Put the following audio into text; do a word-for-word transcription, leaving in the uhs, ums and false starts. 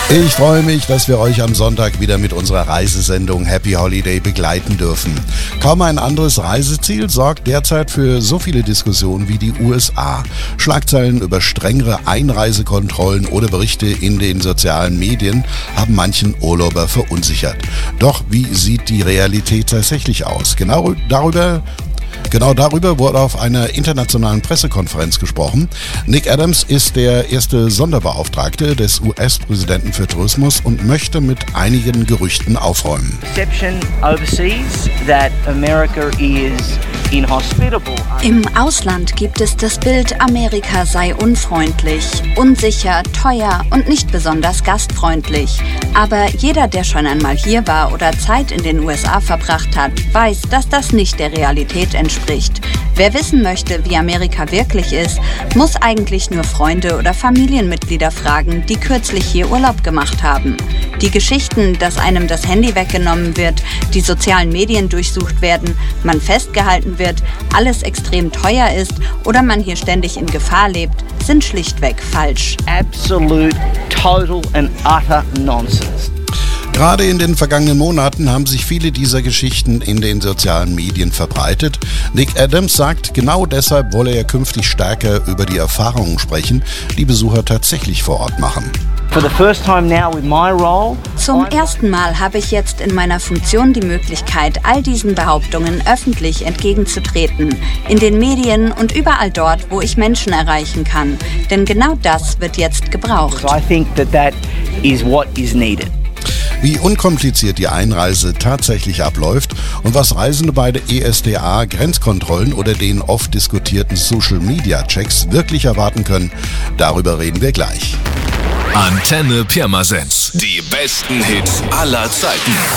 Ich freue mich, dass wir euch am Sonntag wieder mit unserer Reisesendung Happy Holiday begleiten dürfen. Kaum ein anderes Reiseziel sorgt derzeit für so viele Diskussionen wie die U S A. Schlagzeilen über strengere Einreisekontrollen oder Berichte in den sozialen Medien haben manchen Urlauber verunsichert. Doch wie sieht die Realität tatsächlich aus? Genau darüber Genau darüber wurde auf einer internationalen Pressekonferenz gesprochen. Nick Adams ist der erste Sonderbeauftragte des U S-Präsidenten für Tourismus und möchte mit einigen Gerüchten aufräumen. Im Ausland gibt es das Bild, Amerika sei unfreundlich, unsicher, teuer und nicht besonders gastfreundlich. Aber jeder, der schon einmal hier war oder Zeit in den U S A verbracht hat, weiß, dass das nicht der Realität entspricht. Wer wissen möchte, wie Amerika wirklich ist, muss eigentlich nur Freunde oder Familienmitglieder fragen, die kürzlich hier Urlaub gemacht haben. Die Geschichten, dass einem das Handy weggenommen wird, die sozialen Medien durchsucht werden, man festgehalten wird, alles extrem teuer ist oder man hier ständig in Gefahr lebt, sind schlichtweg falsch. Absolute, total and utter nonsense. Gerade in den vergangenen Monaten haben sich viele dieser Geschichten in den sozialen Medien verbreitet. Nick Adams sagt, genau deshalb wolle er künftig stärker über die Erfahrungen sprechen, die Besucher tatsächlich vor Ort machen. Zum ersten Mal habe ich jetzt in meiner Funktion die Möglichkeit, all diesen Behauptungen öffentlich entgegenzutreten. In den Medien und überall dort, wo ich Menschen erreichen kann. Denn genau das wird jetzt gebraucht. I think that that is what is needed. Wie unkompliziert die Einreise tatsächlich abläuft und was Reisende bei der E S D A, Grenzkontrollen oder den oft diskutierten Social-Media-Checks wirklich erwarten können, darüber reden wir gleich. Antenne Pirmasens. Die besten Hits aller Zeiten.